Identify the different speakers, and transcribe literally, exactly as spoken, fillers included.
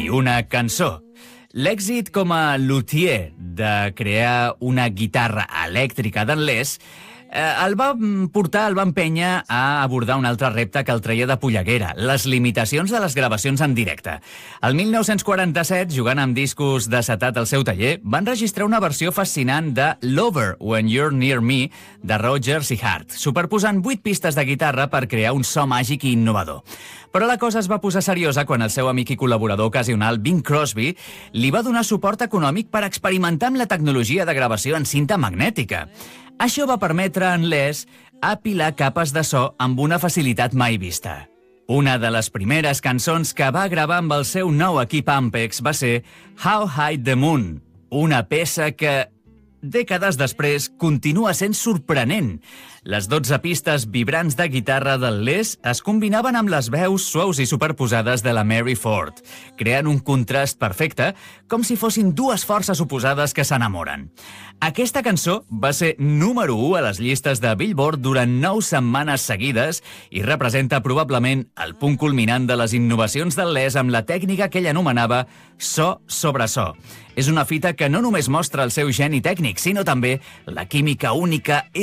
Speaker 1: i una cançó. L'èxit com a luthier de crear una guitarra elèctrica d'en Les el va portar, el va empènyer a abordar un altre repte que el treia de polleguera, les limitacions de les gravacions en directe. El mil nou-cents quaranta-set, jugant amb discos d'acetat al seu taller, van registrar una versió fascinant de Lover, When You're Near Me, de Rodgers i Hart, superposant vuit pistes de guitarra per crear un so màgic i innovador. Però la cosa es va posar seriosa quan el seu amic i col·laborador ocasional, Bing Crosby, li va donar suport econòmic per experimentar amb la tecnologia de gravació en cinta magnètica. Això va permetre a en Les apilar capes de so amb una facilitat mai vista. Una de les primeres cançons que va gravar amb el seu nou equip Ampex va ser How High the Moon, una peça que, dècades després, continua sent sorprenent. Les dotze pistes vibrants de guitarra del Les es combinaven amb les veus suaus i superposades de la Mary Ford, creant un contrast perfecte, com si fossin dues forces oposades que s'enamoren. Aquesta cançó va ser número u a les llistes de Billboard durant nou setmanes seguides i representa probablement el punt culminant de les innovacions del Les amb la tècnica que ell anomenava so sobre so. És una fita que no només mostra el seu geni tècnic, sinó també la química única i